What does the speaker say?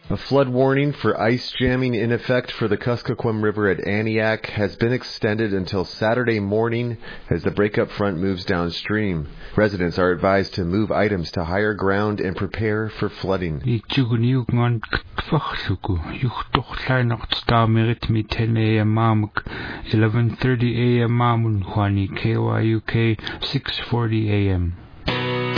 A flood warning for ice jamming in effect for the Kuskokwim River at Aniak has been extended until Saturday morning as the breakup front moves downstream. Residents are advised to move items to higher ground and prepare for flooding. 11:30 a.m. KYUK 6:40 a.m.